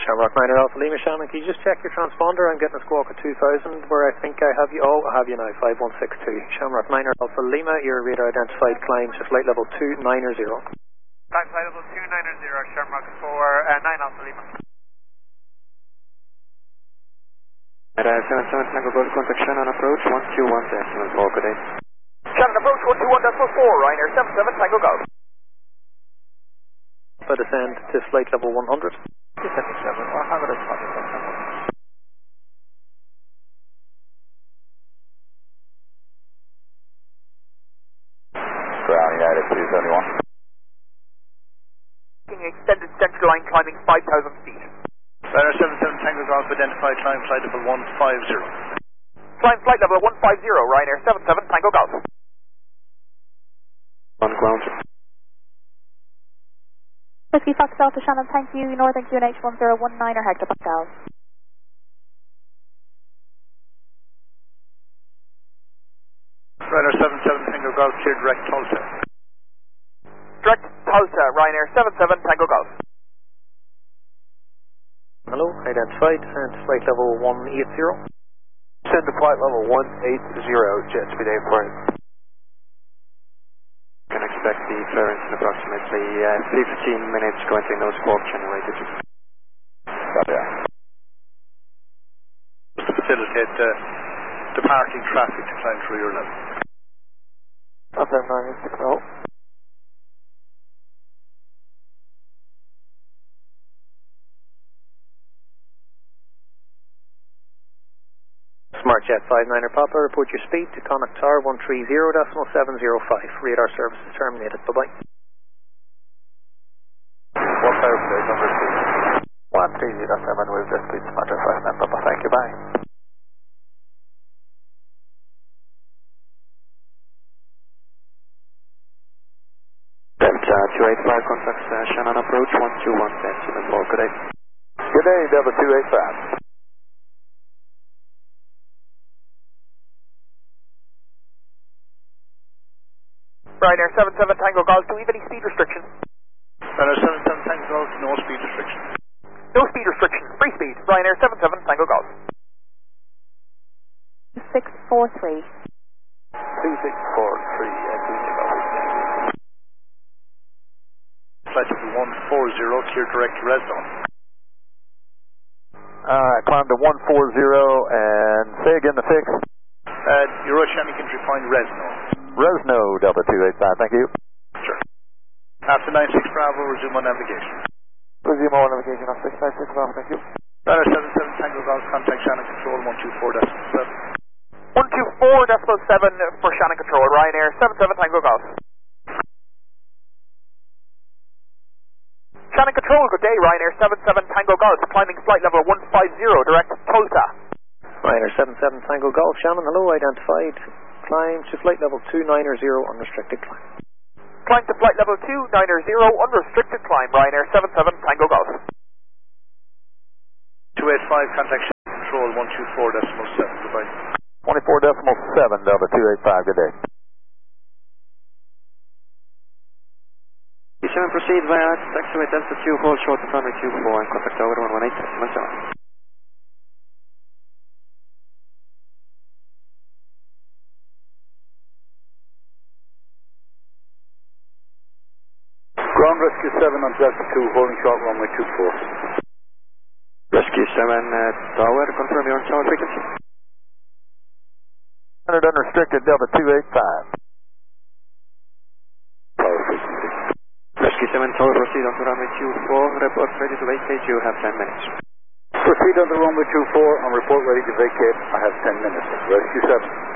Shamrock 9 Alpha Lima. Shannon, can you just check your transponder? I'm getting a squawk at 2000 where I think I have you. Oh, I have you now, 5162. Shamrock 9 Alpha Lima, your radar identified climb to flight level 290. Climb flight level 290, Shamrock 9 Alpha Lima. 77 Tango Golf, contact Shannon approach 121.4, good day. Shannon approach 121.4, Ryanair 77 Tango Golf. Descend to flight level 100. 277, or have it as possible. Ground United 271. Extended central line climbing 5,000 feet. Ryanair 77 Tango Golf, identified climb flight level 150. Climb flight level 150, Ryanair 77 Tango Golf. On ground. Whiskey Fox Delta Shannon, thank you. Northern QNH 1019 or Hector Pascal. Ryanair 77 Tango Golf, clear direct Tulsa. Direct Tulsa, Ryanair 77 Tango Golf. Hello, identified, descend to flight level 180. Send to flight level 180, jet speed 8 Can expect the clearance in approximately 15 minutes, going to no squawk generated. Copy. To facilitate departing traffic to climb through your level. Up there, 960. SmartJet 59er Papa, report your speed to Connacht Tower 130.705. Radar service is terminated. Bye-bye. 130.7 with jet speed SmartJet 59 Papa, thank you, bye. Delta 285, contact Shannon approach 121.74, good day. Good day, Delta 285. Ryanair 77 Tango Golf, do we have any speed restriction? Ryanair 77 Tango Golf, no speed restriction. No speed restriction, free speed, Ryanair 77 Tango Golf. 643. 2643, Flight level 140, clear direct Resno. Alright, climb to 140 and say again the fix. Your oceanic entry point Resno. Resno, Delta 285, thank you. Sure. After 96 Bravo, resume on navigation. Resume on navigation on 696 Bravo, thank you. Ryanair 77 Tango Golf, contact Shannon Control 124.7. 124.7 for Shannon Control, Ryanair 77 Tango Golf. Shannon Control, good day, Ryanair 77 Tango Golf, climbing flight level 150, direct Tulsa. Ryanair 77 Tango Golf, Shannon, hello, identified. Climb to flight level 290, unrestricted climb. Climb to flight level 290, unrestricted climb, Ryanair 77 Tango Golf. 285, contact Shannon Control 124.7, goodbye. 24.7, Delta 285, good day. Shannon, proceed via taxiway Delta 2, hold short of runway 24 and contact tower 118.7. Ground Rescue 7 on Delta 2, holding short runway 24. Rescue 7 tower, confirm your tower frequency. 100 unrestricted, Delta 285. Tower frequency. Rescue 7 tower, proceed on to runway 24, report ready to vacate, you have 10 minutes. Proceed on to runway 24 and report ready to vacate, I have 10 minutes. Rescue 7.